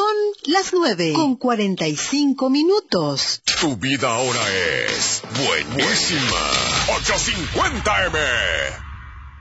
Son las 9:45. Tu vida ahora es buenísima. 850M.